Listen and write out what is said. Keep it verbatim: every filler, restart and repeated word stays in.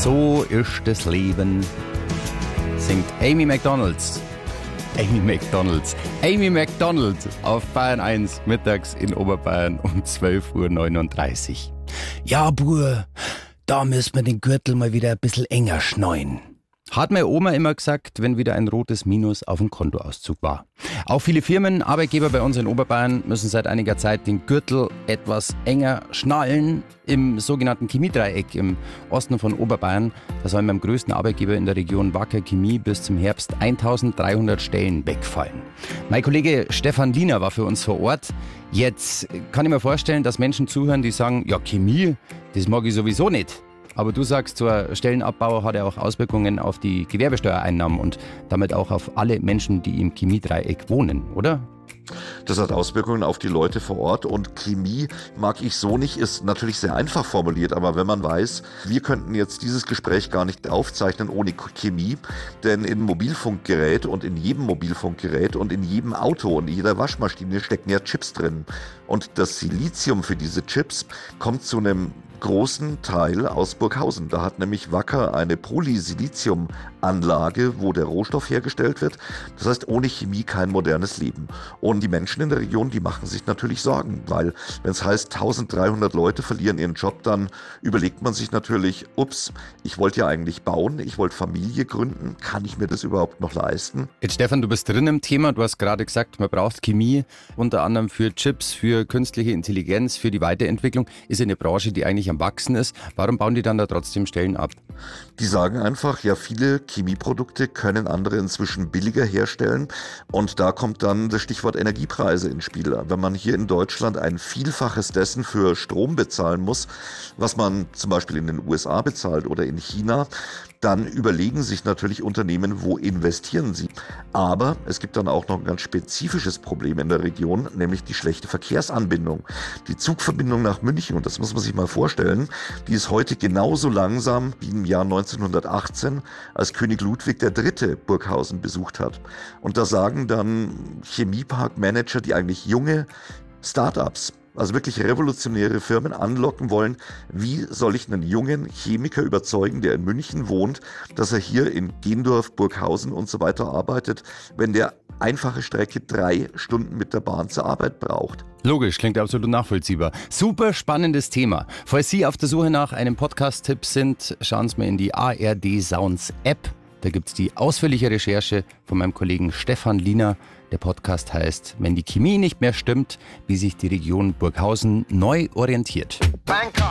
So ist das Leben, singt Amy McDonalds. Amy McDonalds. Amy McDonald auf Bayern eins, mittags in Oberbayern um zwölf Uhr neununddreißig. Ja, Bur, da müssen wir den Gürtel mal wieder ein bisschen enger schneuen. Hat meine Oma immer gesagt, wenn wieder ein rotes Minus auf dem Kontoauszug war. Auch viele Firmen, Arbeitgeber bei uns in Oberbayern müssen seit einiger Zeit den Gürtel etwas enger schnallen. Im sogenannten Chemiedreieck im Osten von Oberbayern, da sollen beim größten Arbeitgeber in der Region Wacker Chemie bis zum Herbst eintausenddreihundert Stellen wegfallen. Mein Kollege Stefan Liener war für uns vor Ort. Jetzt kann ich mir vorstellen, dass Menschen zuhören, die sagen, ja, Chemie, das mag ich sowieso nicht. Aber du sagst, so ein Stellenabbau hat ja auch Auswirkungen auf die Gewerbesteuereinnahmen und damit auch auf alle Menschen, die im Chemiedreieck wohnen, oder? Das hat Auswirkungen auf die Leute vor Ort und Chemie mag ich so nicht, ist natürlich sehr einfach formuliert, aber wenn man weiß, wir könnten jetzt dieses Gespräch gar nicht aufzeichnen ohne Chemie, denn in Mobilfunkgerät und in jedem Mobilfunkgerät und in jedem Auto und in jeder Waschmaschine stecken ja Chips drin und das Silizium für diese Chips kommt zu einem großen Teil aus Burghausen. Da hat nämlich Wacker eine Polysilizium-Anlage, wo der Rohstoff hergestellt wird. Das heißt, ohne Chemie kein modernes Leben. Und die Menschen in der Region, die machen sich natürlich Sorgen, weil wenn es heißt, eintausenddreihundert Leute verlieren ihren Job, dann überlegt man sich natürlich, ups, ich wollte ja eigentlich bauen, ich wollte Familie gründen, kann ich mir das überhaupt noch leisten? Jetzt Stefan, du bist drin im Thema, du hast gerade gesagt, man braucht Chemie, unter anderem für Chips, für künstliche Intelligenz, für die Weiterentwicklung. Ist eine Branche, die eigentlich am Wachsen ist. Warum bauen die dann da trotzdem Stellen ab? Die sagen einfach, ja, viele Chemieprodukte können andere inzwischen billiger herstellen und da kommt dann das Stichwort Energiepreise ins Spiel. Wenn man hier in Deutschland ein Vielfaches dessen für Strom bezahlen muss, was man zum Beispiel in den U S A bezahlt oder in China, dann überlegen sich natürlich Unternehmen, wo investieren sie. Aber es gibt dann auch noch ein ganz spezifisches Problem in der Region, nämlich die schlechte Verkehrsanbindung. Die Zugverbindung nach München, und das muss man sich mal vorstellen, die ist heute genauso langsam wie im Jahr neunzehnhundertachtzehn, als König Ludwig der Dritte Burghausen besucht hat. Und da sagen dann Chemieparkmanager, die eigentlich junge Start-ups, also wirklich revolutionäre Firmen anlocken wollen, wie soll ich einen jungen Chemiker überzeugen, der in München wohnt, dass er hier in Gendorf, Burghausen und so weiter arbeitet, wenn der einfache Strecke drei Stunden mit der Bahn zur Arbeit braucht. Logisch, klingt absolut nachvollziehbar. Super spannendes Thema. Falls Sie auf der Suche nach einem Podcast-Tipp sind, schauen Sie mal in die A R D Sounds App. Da gibt es die ausführliche Recherche von meinem Kollegen Stefan Liener. Der Podcast heißt Wenn die Chemie nicht mehr stimmt, wie sich die Region Burghausen neu orientiert. Bangkok.